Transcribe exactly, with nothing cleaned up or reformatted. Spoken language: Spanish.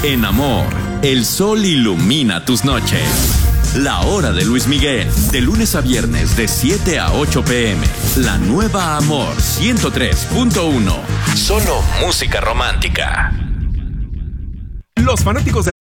En Amor, el sol ilumina tus noches. La Hora de Luis Miguel, de lunes a viernes de siete a ocho pm. La nueva Amor ciento tres punto uno. Solo música romántica. Los fanáticos de